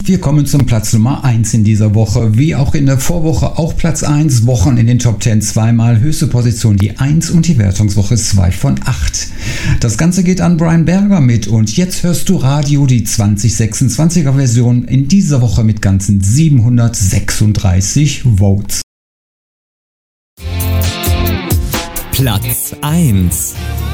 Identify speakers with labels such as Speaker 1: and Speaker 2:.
Speaker 1: Und wir kommen zum Platz Nummer 1 in dieser Woche. Wie auch in der Vorwoche auch Platz 1, Wochen in den Top 10 zweimal, höchste Position die 1 und die Wertungswoche 2 von 8. Das Ganze geht an Brian Berger mit und jetzt hörst du Radio, die 2026er Version in dieser Woche mit ganzen 736 Votes.
Speaker 2: Platz 1.